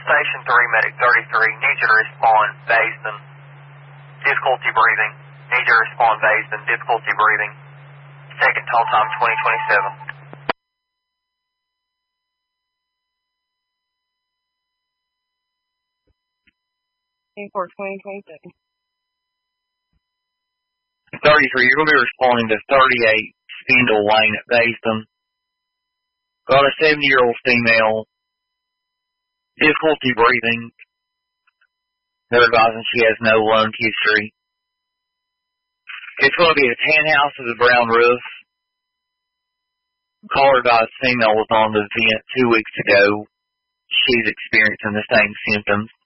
Station 3, Medic 33, need you to respond, Basin. Difficulty breathing. Need you to respond, Basin. Difficulty breathing. Second toll time 2027. 2026. 33, you're going to be responding to 38 Spindle Lane at Basin. Got a 70-year-old female. Difficulty breathing. They're advising she has no lung history. It's going to be a tan house with a brown roof. Caller advised female was on the vent 2 weeks ago. She's experiencing the same symptoms.